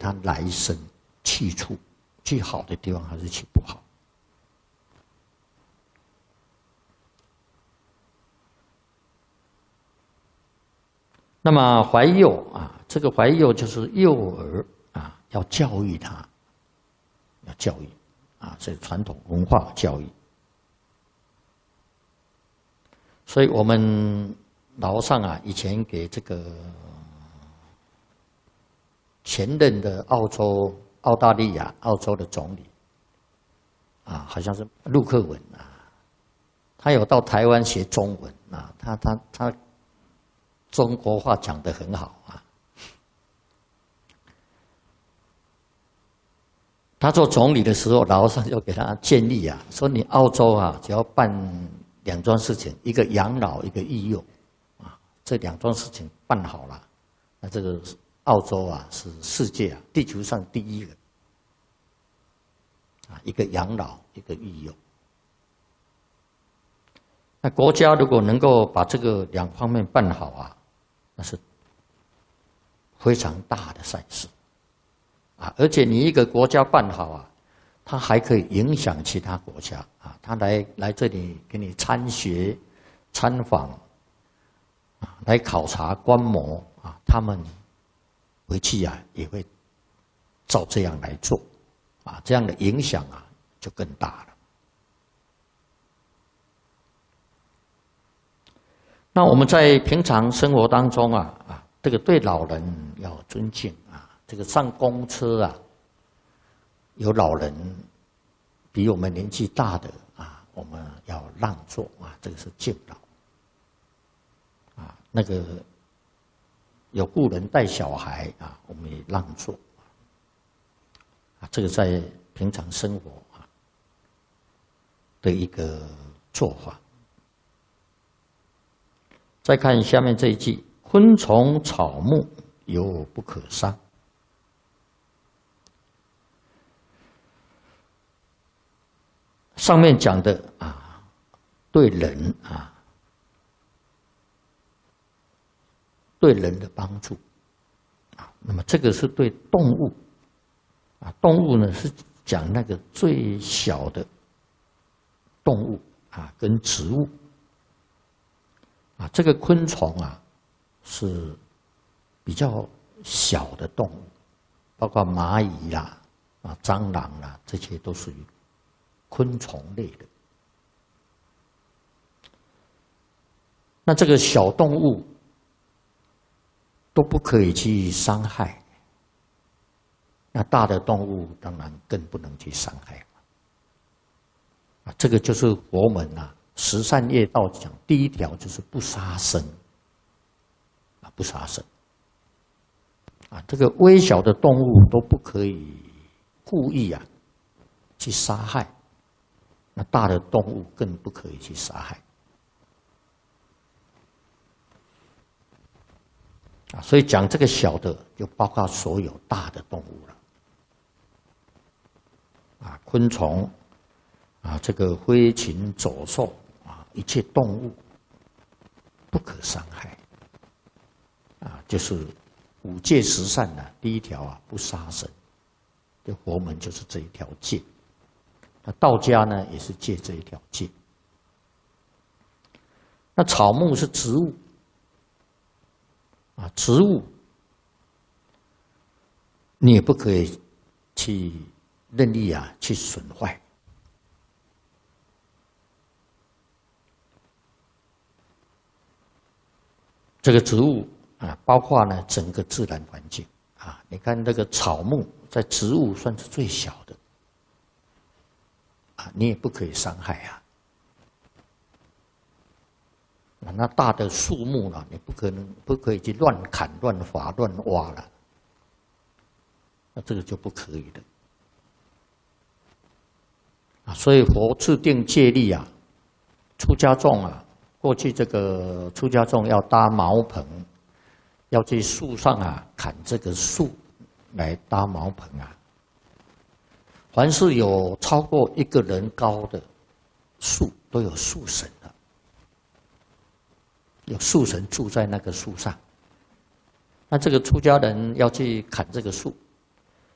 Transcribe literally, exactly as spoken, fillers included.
他来生去处，去好的地方还是去不好。那么怀幼啊，这个怀幼就是幼儿啊，要教育他，要教育啊，这是传统文化教育。所以我们老上啊，以前给这个前任的澳洲、澳大利亚、澳洲的总理啊，好像是陆克文啊，他有到台湾学中文啊，他他他。中国话讲得很好啊！他做总理的时候，老上就给他建议啊，说你澳洲啊，只要办两桩事情，一个养老，一个育幼，啊，这两桩事情办好了，那这个澳洲啊是世界啊地球上第一个啊，一个养老，一个育幼。那国家如果能够把这个两方面办好啊，那是非常大的善事啊！而且你一个国家办好啊，它还可以影响其他国家啊。他来来这里给你参学、参访啊，来考察、观摩啊，他们回去啊也会照这样来做啊，这样的影响啊就更大了。那我们在平常生活当中啊，啊，这个对老人要尊敬啊。这个上公车啊，有老人比我们年纪大的啊，我们要让座啊，这个是敬老。啊，那个有故人带小孩啊，我们也让座。啊，这个在平常生活啊的一个做法。再看下面这一句：昆虫草木犹不可伤。上面讲的啊，对人啊，对人的帮助啊，那么这个是对动物啊，动物呢是讲那个最小的动物啊，跟植物。啊，这个昆虫啊，是比较小的动物，包括蚂蚁啦、啊蟑螂啦，这些都属于昆虫类的。那这个小动物都不可以去伤害，那大的动物当然更不能去伤害。啊，这个就是佛门啊。十善业道讲第一条就是不杀生，啊，不杀生，啊，这个微小的动物都不可以故意啊去杀害，那大的动物更不可以去杀害，啊，所以讲这个小的就包括所有大的动物了，啊，昆虫，啊，这个飞禽走兽。一切动物不可伤害，啊，就是五戒十善的、啊、第一条啊，不杀生。这佛门就是这一条戒，那道家呢也是戒这一条戒。那草木是植物，啊，植物你也不可以去任意啊去损坏。这个植物啊，包括呢整个自然环境啊，你看这个草木在植物算是最小的啊，你也不可以伤害啊。那大的树木呢，你不可能不可以去乱砍、乱伐、乱挖了，那这个就不可以的啊。所以佛制定戒律啊，出家众啊。过去这个出家众要搭茅棚，要去树上啊砍这个树来搭茅棚啊。凡是有超过一个人高的树，都有树神的，有树神住在那个树上。那这个出家人要去砍这个树，